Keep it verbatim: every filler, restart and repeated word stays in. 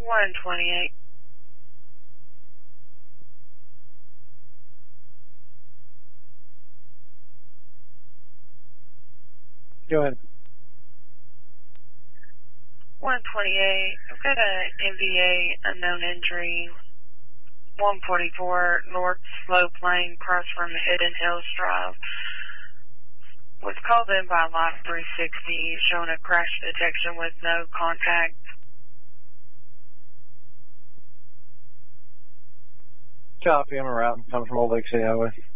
one twenty-eight. Go ahead. one twenty-eight. I've got an N V A unknown injury. one forty-four North Slope Lane, across from Hidden Hills Drive. Was called in by Life three sixty, showing a crash detection with no contact. Copy, I'm a route coming from Old Lake City Highway.